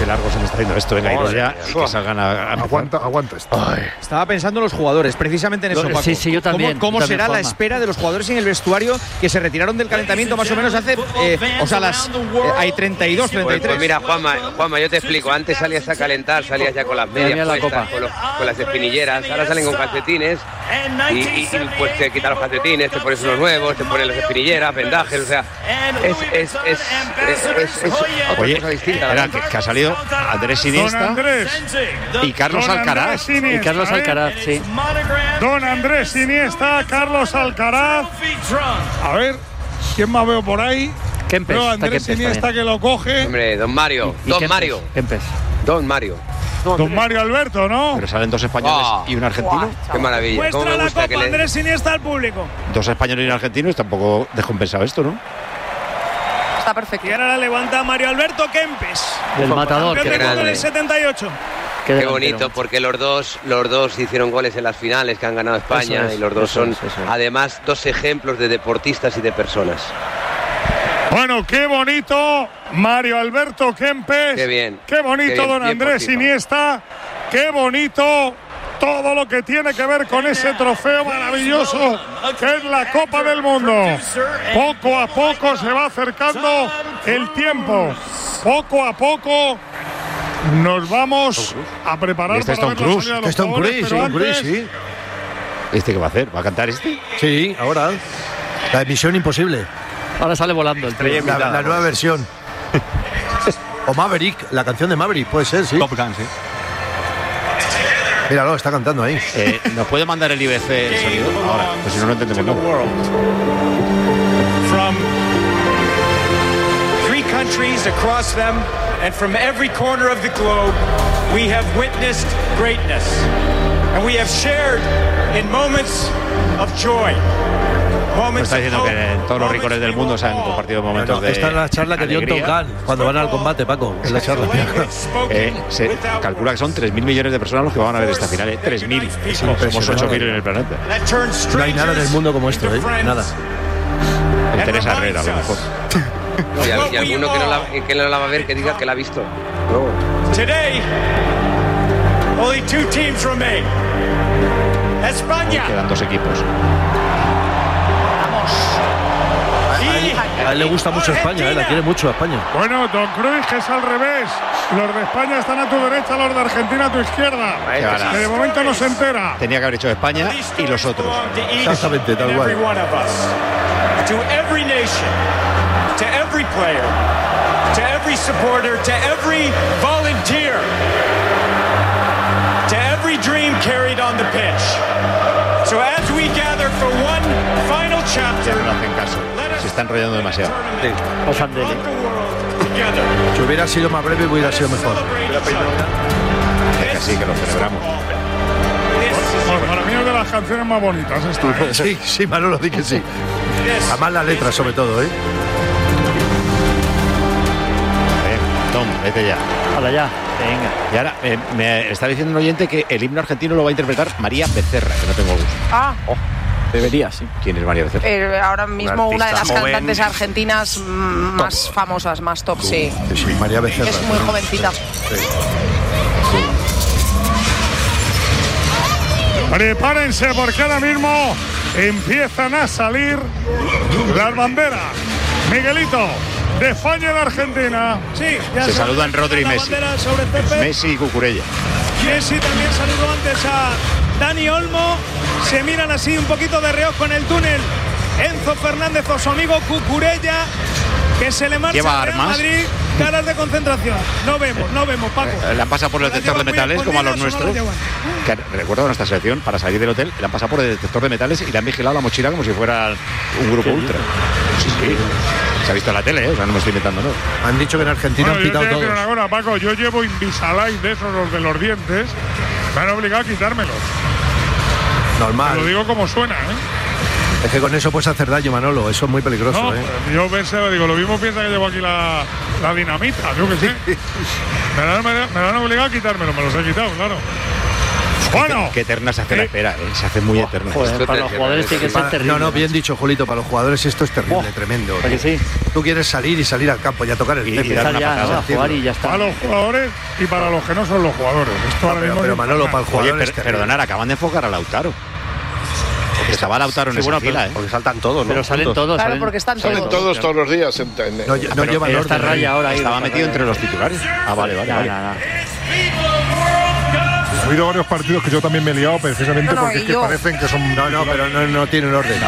largo se me está haciendo esto. Venga, iros ya y que salgan a aguanta esto. Ay. Estaba pensando en los jugadores, precisamente en eso, Paco. Sí, yo también. ¿Cómo también, será Juanma. la espera de los jugadores en el vestuario que se retiraron del calentamiento más o menos hace, hay 32, 33? Pues mira, Juanma, yo te explico. Antes salías a calentar, salías ya con las medias puestas, con las espinilleras. Ahora salen con calcetines y pues te quitas los calcetines, te pones unos nuevos, te pones las espinilleras, vendajes, o sea, es otra cosa distinta. Era que ha salido Andrés Iniesta y Carlos Alcaraz. Y Carlos Alcaraz, sí. Don Andrés Iniesta, Carlos Alcaraz. A ver, ¿quién más veo por ahí? Kempes, veo a Andrés Iniesta que lo coge. Hombre, Don Mario. Kempes. Don Mario Alberto, ¿no? Pero salen dos españoles y un argentino. Qué maravilla. ¿Cómo me gusta que Andrés Iniesta al público. Dos españoles y un argentino, está un poco descompensado esto, ¿no? Está perfecto. Y ahora la levanta Mario Alberto Kempes. El matador. Campeón del mundo en el 78. Qué bonito, porque los dos hicieron goles en las finales que han ganado España y los dos son además dos ejemplos de deportistas y de personas. Bueno, qué bonito Mario Alberto Kempes. Qué bien. Qué bonito Qué bien, don Andrés Iniesta. Qué bonito todo lo que tiene que ver con ese trofeo maravilloso que es la Copa del Mundo. Poco a poco se va acercando el tiempo. Poco a poco nos vamos a preparar Este es para Tom ver la Cruise. salida de los jugadores, pero antes- sí. ¿Este qué va a hacer? ¿Va a cantar este? Sí, ahora. La emisión imposible. Ahora sale volando el tío. La nueva versión. O Maverick, la canción de Maverick, puede ser, sí. Top Gun, sí. Míralo, está cantando ahí. ¿Nos puede mandar el IBC el sonido? Ahora, pues si no, no entendemos nada. From 3 countries across them and from every corner of the globe, we have witnessed greatness. And we have shared in moments of joy. Pues está diciendo que en todos los rincones del mundo se han compartido momentos de Esta es la charla que dio en Top Gun cuando van al combate, Paco. Es la charla. Se calcula que son 3.000 millones de personas los que van a ver esta final. 3.000. Somos 8.000 en el planeta. No hay nada en el mundo como esto, ¿eh? Nada. El Teresa Herrera, a lo mejor. Y alguno que no la va a ver que diga que la ha visto. Today, only 2 teams remain. España. Quedan 2 equipos. A él le gusta mucho España, la quiere mucho a España. Bueno, Don Cruz, que es al revés. Los de España están a tu derecha, los de Argentina a tu izquierda. Que de momento no se entera. Tenía que haber hecho España y los otros. Exactamente, tal cual. To every nation, to every player, to every supporter, to every volunteer, to every dream carried on the pitch. So as we gather for one final chapter, No hacen caso. Se está enrollando demasiado. Si hubiera sido más breve, hubiera sido mejor. Es que sí, que lo celebramos. Bueno, para mí es de las canciones más bonitas esta, ¿eh? Sí, sí, Manolo, di que sí. Además las letras, sobre todo, ¿eh? Tom, vete ya. Hola ya, venga. Y ahora me está diciendo un oyente que el himno argentino lo va a interpretar María Becerra, que no tengo gusto. Debería, sí. ¿Quién es María Becerra? Ahora mismo una de las joven. cantantes argentinas más famosas, más top, sí. Sí, María Becerra. Es muy jovencita. Prepárense porque ahora mismo empiezan a salir las banderas. Miguelito, de España y de Argentina. Sí, ya Se saludan Rodri y la Messi. bandera sobre césped. Messi y Cucurella. Messi también saludó antes a Dani Olmo. Se miran así un poquito de reojo en el túnel. Enzo Fernández o su amigo Cucurella, que se le marcha ¿Lleva al Real armas? Madrid. Caras de concentración. No vemos, Paco. Le han pasado por el detector de metales, como a los nuestros. Que recuerdo nuestra selección, para salir del hotel, le han pasado por el detector de metales y le han vigilado la mochila como si fuera un grupo ultra. Sí. Se ha visto en la tele, ¿eh? O sea, no me estoy inventando, ¿no? Han dicho que en Argentina Bueno, han yo te pitado voy a decir todos. una cosa, Paco. Yo llevo Invisalign de esos, los de los dientes. Me han obligado a quitármelos. Normal. Te lo digo como suena, ¿eh? Es que con eso puedes hacer daño, Manolo. Eso es muy peligroso, No, ¿eh? yo pensé, digo, lo mismo piensa que llevo aquí la dinamita, yo que sé. Me lo han obligado a quitármelo, me los he quitado, claro. Bueno, qué eterna se hace la espera, se hace muy eterna. Joder, para los jugadores tiene que ser terrible. No, bien dicho, Julito, para los jugadores esto es terrible, tremendo. Sí. Tú quieres salir al campo y a tocar el y dar una patada, jugar y ya está. Para los jugadores y para los que no son los jugadores. Esto pero Manolo, para el jugador es perdonar, acaban de enfocar a Lautaro. Porque estaba Lautaro en esa fila, porque saltan todos, ¿no? Pero salen todos. Claro, porque están Salen todos los días. No llevan orden. Esta raya ahora estaba metido entre los titulares. Vale. Ha habido varios partidos que yo también me he liado precisamente porque es que parecen que son... pero no tienen orden.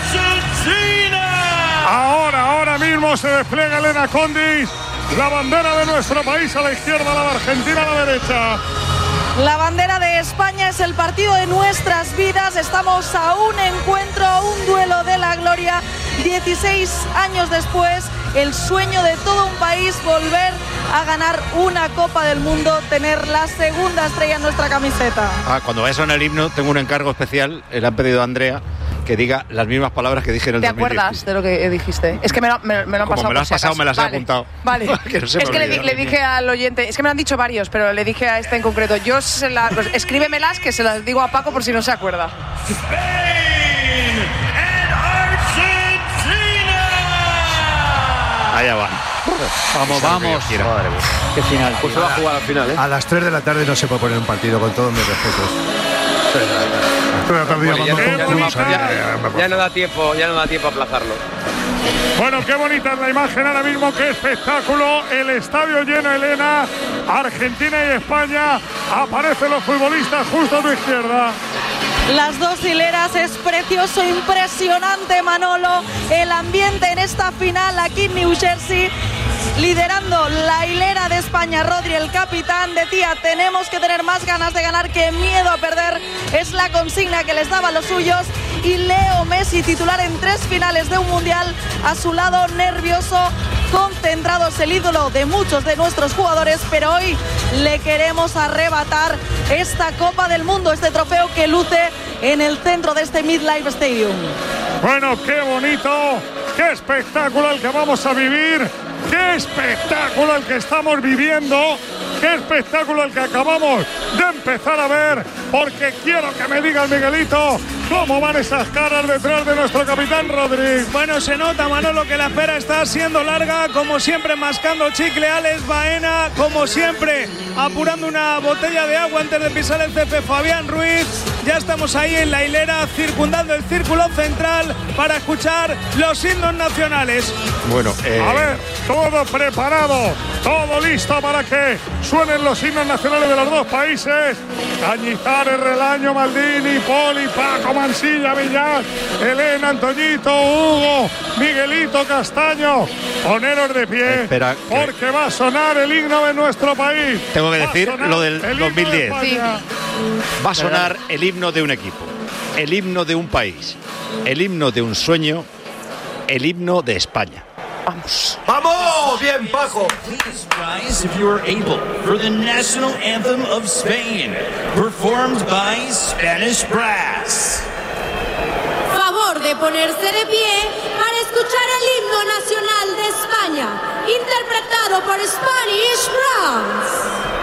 Ahora mismo se despliega Elena Condis, la bandera de nuestro país a la izquierda, la de Argentina a la derecha. La bandera de España es el partido de nuestras vidas. Estamos a un encuentro, a un duelo de la gloria. 16 años después, el sueño de todo un país, volver a ganar una Copa del Mundo, tener la segunda estrella en nuestra camiseta. Cuando vaya a sonar el himno, tengo un encargo especial. Le han pedido a Andrea que diga las mismas palabras que dije en el 2010. ¿Te acuerdas de lo que dijiste? Es que me lo han pasado. Como me lo has pasado, me las he apuntado. Vale. Que no se me es que le dije al oyente, es que me lo han dicho varios, pero le dije a este en concreto, pues, escríbemelas que se las digo a Paco por si no se acuerda. Allá van. Vamos. Qué final. Pues se va a jugar al final, A las 3 de la tarde no se puede poner un partido, con todos mis respetos. Ya no da tiempo a aplazarlo. Bueno, qué bonita es la imagen ahora mismo, qué espectáculo. El estadio lleno, Elena. Argentina y España. Aparecen los futbolistas justo a tu izquierda. Las dos hileras, es precioso, impresionante, Manolo. El ambiente en esta final aquí en New Jersey. Liderando la hilera de España, Rodri, el capitán, decía: tenemos que tener más ganas de ganar que miedo a perder. Es la consigna que les daba a los suyos. Y Leo Messi, titular en 3 finales de un mundial, a su lado, nervioso, concentrado, es el ídolo de muchos de nuestros jugadores, pero hoy le queremos arrebatar esta Copa del Mundo, este trofeo que luce en el centro de este MetLife Stadium. Bueno, qué bonito, qué espectáculo el que vamos a vivir, qué espectáculo el que estamos viviendo, qué espectáculo el que acabamos de empezar a ver, porque quiero que me diga el Miguelito cómo van esas caras detrás de nuestro capitán Rodri. Bueno, se nota, Manolo, que la espera está siendo larga, como siempre mascando chicle Alex Baena, como siempre apurando una botella de agua antes de pisar el césped Fabián Ruiz. Ya estamos ahí en la hilera, circundando el círculo central para escuchar los himnos nacionales. Bueno, a ver, todo preparado, todo listo para que suenen los himnos nacionales de los dos países. Cañizares, Relaño, Maldini, Poli, Paco, Mansilla, Villar, Elena, Antoñito, Hugo, Miguelito, Castaño. Poneros de pie, porque va a sonar el himno de nuestro país. Tengo que decir lo del 2010. Sí. Va a sonar el himno de un equipo, el himno de un país, el himno de un sueño, el himno de España. Vamos. ¡Vamos! ¡Bien, Paco! Please rise if you are able for the national anthem of Spain, performed by Spanish Brass. Favor de ponerse de pie para escuchar el himno nacional de España, interpretado por Spanish Brass.